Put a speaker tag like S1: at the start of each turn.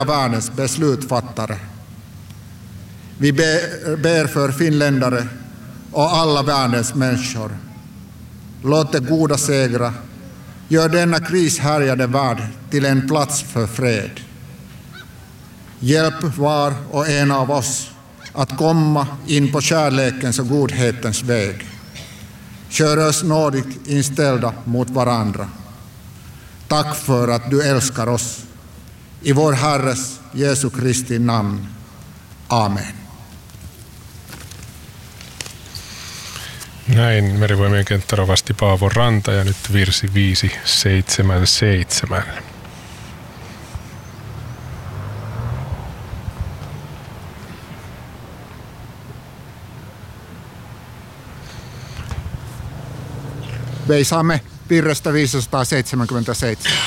S1: världens beslutsfattare. Vi ber för finländare och alla världens människor. Låt det goda segra. Gör denna krishärjade värld till en plats för fred. Hjälp var och en av oss att komma in på kärlekens och godhetens väg. Kör oss nådigt inställda mot varandra. Tack för att du älskar oss. I vår Herres Jesu Kristi namn. Amen.
S2: Näin Merivoimien kenttärovasti Paavo Ranta ja nyt virsi 577.
S1: Veisaamme virrestä 577.